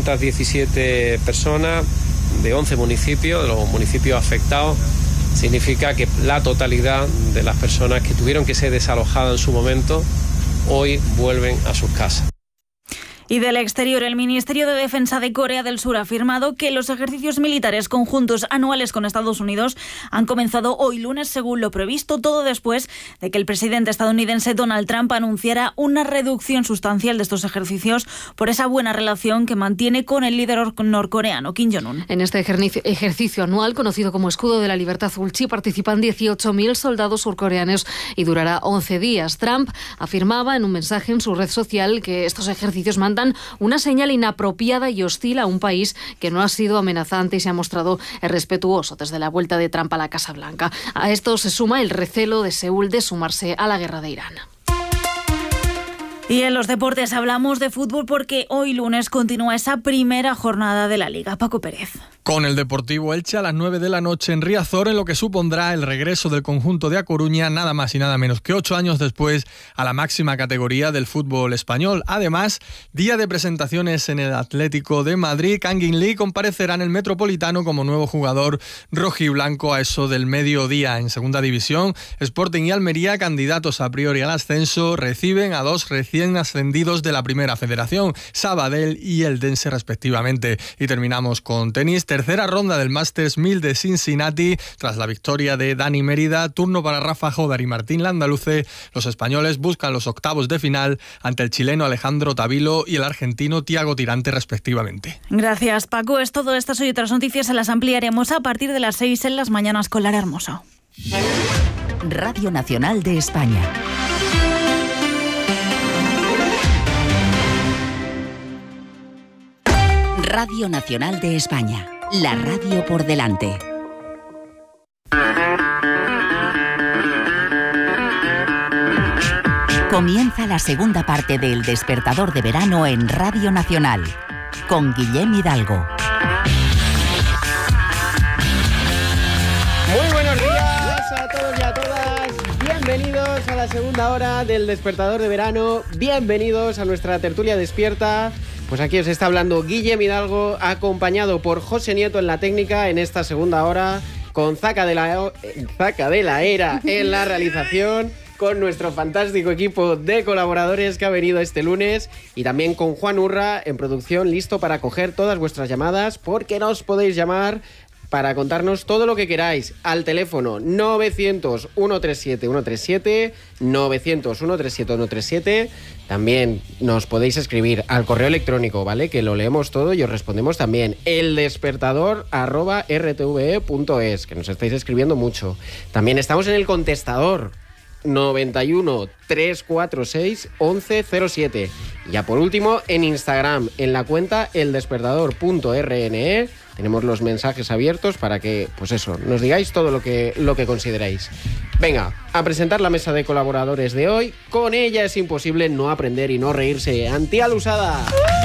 217 personas de 11 municipios, de los municipios afectados. Significa que la totalidad de las personas que tuvieron que ser desalojadas en su momento, hoy vuelven a sus casas. Y del exterior, el Ministerio de Defensa de Corea del Sur ha afirmado que los ejercicios militares conjuntos anuales con Estados Unidos han comenzado hoy lunes según lo previsto, todo después de que el presidente estadounidense Donald Trump anunciara una reducción sustancial de estos ejercicios por esa buena relación que mantiene con el líder norcoreano Kim Jong-un. En este ejercicio anual, conocido como Escudo de la Libertad Ulchi, participan 18.000 soldados surcoreanos y durará 11 días. Trump afirmaba en un mensaje en su red social que estos ejercicios mandan una señal inapropiada y hostil a un país que no ha sido amenazante y se ha mostrado respetuoso desde la vuelta de Trump a la Casa Blanca. A esto se suma el recelo de Seúl de sumarse a la guerra de Irán. Y en los deportes hablamos de fútbol porque hoy lunes continúa esa primera jornada de la Liga. Paco Pérez. Con el Deportivo Elche a las 9 de la noche en Riazor, en lo que supondrá el regreso del conjunto de A Coruña, nada más y nada menos que 8 años después, a la máxima categoría del fútbol español. Además, día de presentaciones en el Atlético de Madrid. Kangin Lee comparecerá en el Metropolitano como nuevo jugador rojiblanco a eso del mediodía. En segunda división, Sporting y Almería, candidatos a priori al ascenso, reciben a dos recién ascendidos de la Primera Federación, Sabadell y Eldense respectivamente. Y terminamos con tenis. Tercera ronda del Masters 1000 de Cincinnati. Tras la victoria de Dani Mérida, turno para Rafa Jódar y Martín Landaluce. Los españoles buscan los octavos de final ante el chileno Alejandro Tavilo y el argentino Tiago Tirante respectivamente. Gracias, Paco. Es todo. Estas y otras noticias se las ampliaremos a partir de las 6 en las mañanas con Lara Hermoso. Radio Nacional de España. Radio Nacional de España, la radio por delante. Comienza la segunda parte del Despertador de Verano en Radio Nacional, con Guillem Hidalgo. Muy buenos días a todos y a todas. Bienvenidos a la segunda hora del Despertador de Verano. Bienvenidos a nuestra tertulia despierta. Pues aquí os está hablando Guillem Hidalgo, acompañado por José Nieto en la técnica en esta segunda hora, con Zaca de la Era en la realización, con nuestro fantástico equipo de colaboradores que ha venido este lunes y también con Juan Urra en producción, listo para coger todas vuestras llamadas, porque nos podéis llamar para contarnos todo lo que queráis al teléfono 900-137-137, 900-137-137. También nos podéis escribir al correo electrónico, ¿vale? Que lo leemos todo y os respondemos también. eldespertador@rtve.es, que nos estáis escribiendo mucho. También estamos en el contestador 91 346 1107. Y ya por último, en Instagram, en la cuenta eldespertador.rne, tenemos los mensajes abiertos para que, pues eso, nos digáis todo lo que consideráis. Venga, a presentar la mesa de colaboradores de hoy. Con ella es imposible no aprender y no reírse. Antía Lusada.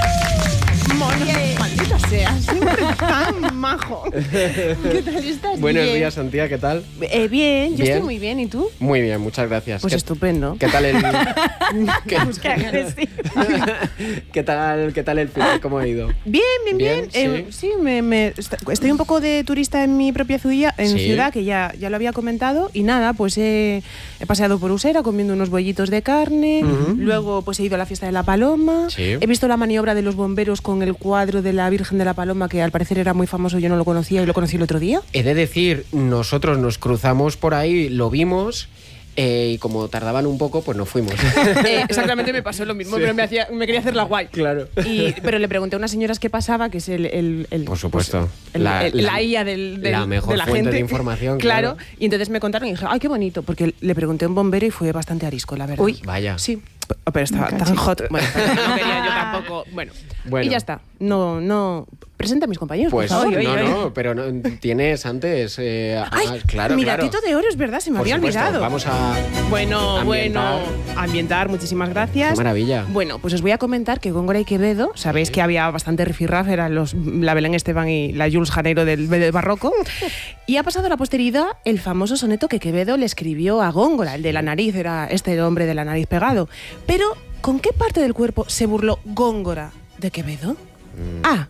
Maldita sea, siempre tan majo. ¿Qué tal estás? Buenos bien. días, Antía, ¿qué tal? Bien, yo estoy muy bien, ¿y tú? Muy bien, muchas gracias. Pues estupendo. ¿Qué tal el Qué agresivo. ¿Qué tal el fin? ¿Cómo ha ido? Bien. Sí, estoy un poco de turista en mi propia ciudad, Sí. que ya lo había comentado, y nada, pues he paseado por Usera comiendo unos bollitos de carne, luego pues he ido a la fiesta de la Paloma, Sí. he visto la maniobra de los bomberos con el cuadro de la Virgen de la Paloma, que al parecer era muy famoso, yo no lo conocía y lo conocí el otro día. He de decir, nosotros nos cruzamos por ahí, lo vimos, y como tardaban un poco, pues nos fuimos. Exactamente, me pasó lo mismo, Sí. pero me quería hacer la guay. Claro. Pero le pregunté a unas señoras qué pasaba, que es el Por supuesto. la IA la mejor de la fuente gente. de información. Claro. Y entonces me contaron y dije, ay, qué bonito, porque le pregunté a un bombero y fue bastante arisco, la verdad. Uy, vaya. Sí, pero estaba tan hot. Bueno, no quería yo tampoco. Bueno, y ya está. No. Presenta a mis compañeros, Pues por favor. no, pero no, tienes antes... claro, mi claro. gatito de oro, es verdad, se me Por había supuesto, olvidado. Vamos a ambientar, muchísimas gracias. Qué maravilla. Bueno, pues os voy a comentar que Góngora y Quevedo, sabéis que había bastante rifirraf, eran la Belén Esteban y la Jules Janeiro del barroco, y ha pasado a la posteridad el famoso soneto que Quevedo le escribió a Góngora, el de la nariz, era este hombre de la nariz pegado. Pero, ¿con qué parte del cuerpo se burló Góngora de Quevedo? A.